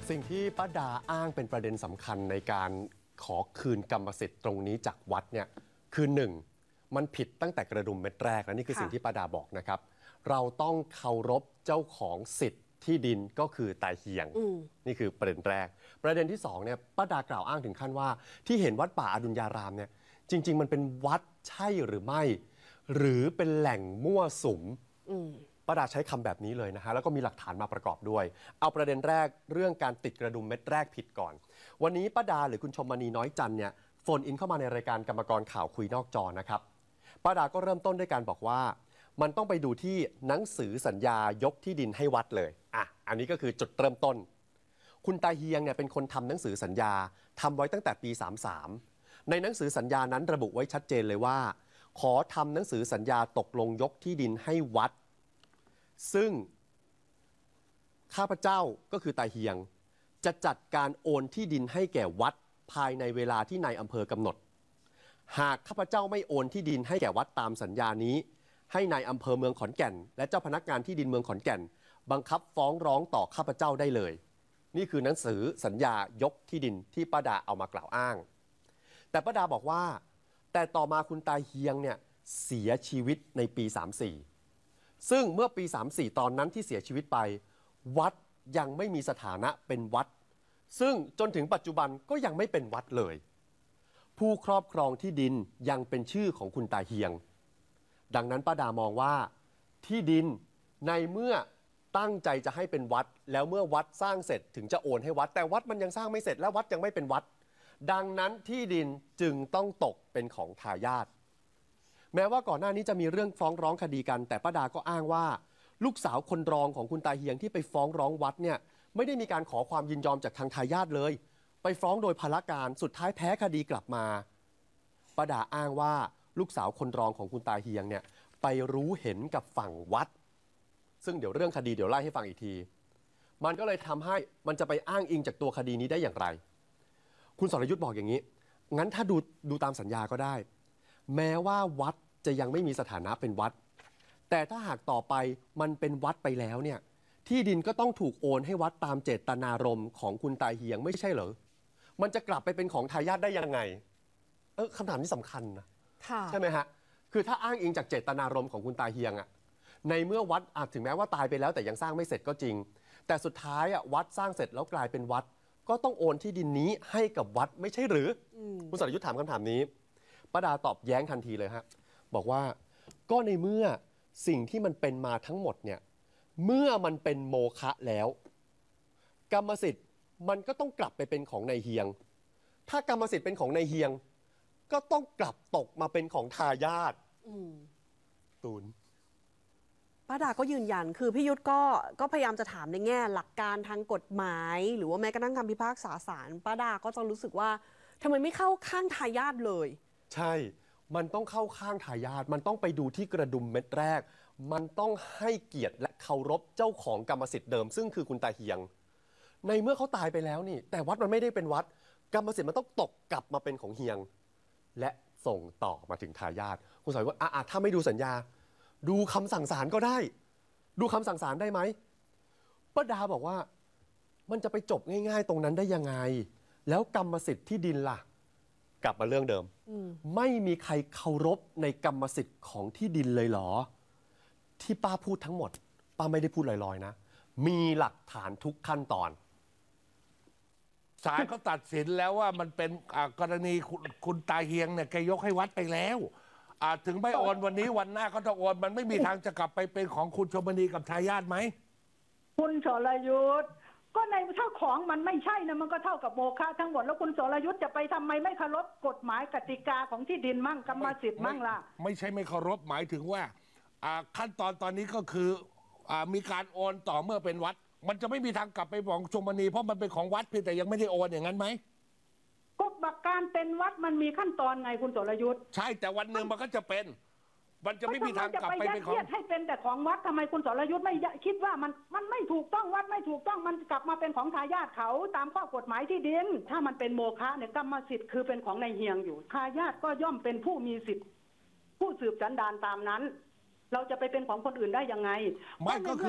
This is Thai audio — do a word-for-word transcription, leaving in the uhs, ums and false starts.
สิ่งที่ป้าดาอ้างเป็นประเด็นสำคัญในการขอคืนกรรมสิทธิ์ตรงนี้จากวัดเนี่ยคือหนึ่งมันผิดตั้งแต่กระดุมเม็ดแรกและนี่คือสิ่งที่ป้าดาบอกนะครับเราต้องเคารพเจ้าของสิทธิ์ที่ดินก็คือตาเฮียงนี่คือประเด็นแรกประเด็นที่สองเนี่ยป้าดากล่าวอ้างถึงขั้นว่าที่เห็นวัดป่าอดุลยารามเนี่ยจริงๆมันเป็นวัดใช่หรือไม่หรือเป็นแหล่งมั่วสุมป้าดาใช้คำแบบนี้เลยนะฮะแล้วก็มีหลักฐานมาประกอบด้วยเอาประเด็นแรกเรื่องการติดกระดุมเม็ดแรกผิดก่อนวันนี้ป้าดาหรือคุณชมมณีน้อยจันเนี่ยโฟนอินเข้ามาในรายการกรรมกรข่าวคุยนอกจอนะครับป้าดาก็เริ่มต้นด้วยการบอกว่ามันต้องไปดูที่หนังสือสัญญายกที่ดินให้วัดเลยอ่ะอันนี้ก็คือจุดเริ่มต้นคุณตาเฮียงเนี่ยเป็นคนทำหนังสือสัญญาทำไว้ตั้งแต่ปีสามสิบสามในหนังสือสัญญานั้นระบุไว้ชัดเจนเลยว่าขอทำหนังสือสัญญาตกลงยกที่ดินให้วัดซึ่งข้าพเจ้าก็คือตาเฮียงจะจัดการโอนที่ดินให้แก่วัดภายในเวลาที่นายอำเภอกำหนดหากข้าพเจ้าไม่โอนที่ดินให้แก่วัดตามสัญญานี้ให้นายอำเภอเมืองขอนแก่นและเจ้าพนักงานที่ดินเมืองขอนแก่นบังคับฟ้องร้องต่อข้าพเจ้าได้เลยนี่คือหนังสือสัญญายกที่ดินที่ป้าดาเอามากล่าวอ้างแต่ป้าดาบอกว่าแต่ต่อมาคุณตาเฮียงเนี่ยเสียชีวิตในปีสามสิบสี่ซึ่งเมื่อปีสามสิบสี่ตอนนั้นที่เสียชีวิตไปวัดยังไม่มีสถานะเป็นวัดซึ่งจนถึงปัจจุบันก็ยังไม่เป็นวัดเลยผู้ครอบครองที่ดินยังเป็นชื่อของคุณตาเฮียงดังนั้นป้าดามองว่าที่ดินในเมื่อตั้งใจจะให้เป็นวัดแล้วเมื่อวัดสร้างเสร็จถึงจะโอนให้วัดแต่วัดมันยังสร้างไม่เสร็จและวัดยังไม่เป็นวัดดังนั้นที่ดินจึงต้องตกเป็นของทายาทแม้ว่าก่อนหน้านี้จะมีเรื่องฟ้องร้องคดีกันแต่ป้าดาก็อ้างว่าลูกสาวคนรองของคุณตาเฮียงที่ไปฟ้องร้องวัดเนี่ยไม่ได้มีการขอความยินยอมจากทางทายาทเลยไปฟ้องโดยพลการสุดท้ายแพ้คดีกลับมาป้าดาอ้างว่าลูกสาวคนรองของคุณตาเฮียงเนี่ยไปรู้เห็นกับฝั่งวัดซึ่งเดี๋ยวเรื่องคดีเดี๋ยวไล่ให้ฟังอีกทีมันก็เลยทำให้มันจะไปอ้างอิงจากตัวคดีนี้ได้อย่างไรคุณสรยุทธ์บอกอย่างนี้งั้นถ้าดูดูตามสัญญาก็ได้แม้ว่าวัดจะยังไม่มีสถานะเป็นวัดแต่ถ้าหากต่อไปมันเป็นวัดไปแล้วเนี่ยที่ดินก็ต้องถูกโอนให้วัดตามเจตนารมณ์ของคุณตาเฮียงไม่ใช่เหรอมันจะกลับไปเป็นของทายาทได้ยังไงเออคำถามนี้สำคัญนะใช่ไหมฮะคือถ้าอ้างอิงจากเจตนารมณ์ของคุณตาเฮียงอะในเมื่อวัดอาจถึงแม้ว่าตายไปแล้วแต่ยังสร้างไม่เสร็จก็จริงแต่สุดท้ายอะวัดสร้างเสร็จแล้วกลายเป็นวัดก็ต้องโอนที่ดินนี้ให้กับวัดไม่ใช่หรือคุณสรยุทธ์ถามคำถามนี้ป้าดาตอบแย้งทันทีเลยฮะบอกว่าก็ในเมื่อสิ่งที่มันเป็นมาทั้งหมดเนี่ยเมื่อมันเป็นโมฆะแล้วกรรมสิทธิ์มันก็ต้องกลับไปเป็นของนายเฮียงถ้ากรรมสิทธิ์เป็นของนายเฮียงก็ต้องกลับตกมาเป็นของทายาทตูนป้าดาก็ยืนยันคือพี่ยุทธก็ก็พยายามจะถามในแง่หลักการทางกฎหมายหรือว่าแม้กระทั่งคำพิพากษาศาลป้าดาก็จะรู้สึกว่าทำไมไม่เข้าข้างทายาทเลยใช่มันต้องเข้าข้างทายาทมันต้องไปดูที่กระดุมเม็ดแรกมันต้องให้เกียรติและเคารพเจ้าของกรรมสิทธิ์เดิมซึ่งคือคุณตาเฮียงในเมื่อเขาตายไปแล้วนี่แต่วัดมันไม่ได้เป็นวัดกรรมสิทธิ์มันต้องตกกลับมาเป็นของเฮียงและส่งต่อมาถึงทายาทคุณสายว่าอ่ะถ้าไม่ดูสัญญาดูคำสั่งศาลก็ได้ดูคำสั่งศาลได้ไหมป้าดาบอกว่ามันจะไปจบง่ายๆตรงนั้นได้ยังไงแล้วกรรมสิทธิ์ที่ดินล่ะกลับมาเรื่องเดิมไม่มีใครเคารพในกรรมสิทธิ์ของที่ดินเลยเหรอที่ป้าพูดทั้งหมดป้าไม่ได้พูดลอยๆนะมีหลักฐานทุกขั้นตอนศาลเขาตัดสินแล้วว่ามันเป็นกรณีคุณตาเฮียงเนี่ยแกยกให้วัดไปแล้วถึงไม่โอนวันนี้วันหน้าก็ต้องโอนมันไม่มีทางจะกลับไปเป็นของคุณชมณีกับทายาทไหมคุณสรยุทธ์ก็ในเท่าของมันไม่ใช่นะมันก็เท่ากับโมฆะทั้งหมดแล้วคุณสรยุทธ์จะไปทำไมไม่เคารพกฎหมายกติกาของที่ดินมั่งกรรมสิทธิ์มั่งล่ะไม่ใช่ไม่เคารพหมายถึงว่าขั้นตอนตอนนี้ก็คือมีการโอนต่อเมื่อเป็นวัดมันจะไม่มีทางกลับไปของชมณีเพราะมันเป็นของวัดเพียงแต่ยังไม่ได้โอนอย่างนั้นไหมก็บักการเป็นวัดมันมีขั้นตอนไงคุณสรยุทธ์ใช่แต่วันหนึ่งมันก็จะเป็นมันจะไม่มีทางกลับไปเป็นของให้เป็นแต่ของวัดทำไมคุณสรยุทธ์ไม่คิดว่ามันมันไม่ถูกต้องวัดไม่ถูกต้องมันกลับมาเป็นของทายาทเขาตามข้อกฎหมายที่ดินถ้ามันเป็นโมฆะเนี่ยกรรมสิทธิ์คือเป็นของนายเฮียงอยู่ทายาทก็ย่อมเป็นผู้มีสิทธิ์ผู้สืบสันดานตามนั้นเราจะไปเป็นของคนอื่นได้ยังไงไม่ก็คือ